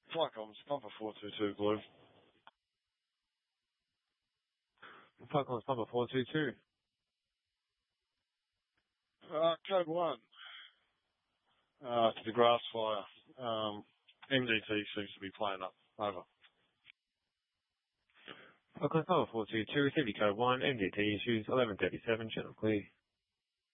Flycom's Papa 422 Blue. Flycom's Papa 422. Code 1. To the grass fire. MDT seems to be playing up. Over. Flycom's Papa 422, receiving code 1, MDT issues 1137, channel clear.